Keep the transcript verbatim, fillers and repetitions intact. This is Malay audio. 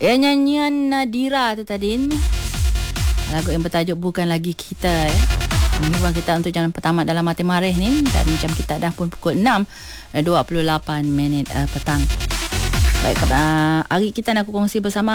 Ya, nyanyian Nadira tu tadi ni. Lagu yang bertajuk Bukan Lagi Kita ya. Ini buat kita untuk jalan pertama dalam Mati Marikh ni. Dan jam kita dah pun pukul enam dua puluh lapan minit uh, petang. Baik, uh, hari kita nak kongsi bersama